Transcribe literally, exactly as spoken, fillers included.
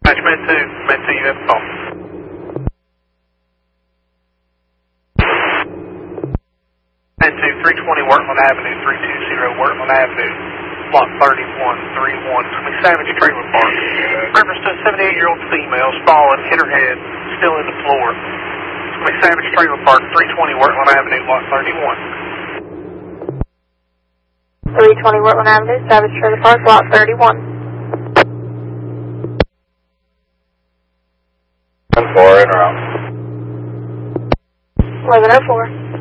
Med two, Med two, you have a call. Med two, three twenty Wortland Avenue, three two zero Wortland Avenue, block thirty-one thirty-one, Savage Trailer Park. Reference to a seventy-eight-year-old female, fallen, hit her head, still in the floor. Savage Trailer Park, three twenty Wortland Avenue, block thirty-one. three twenty Wortland Avenue, Savage Trailer Park, block thirty-one. ten four, in or out? eleven oh four.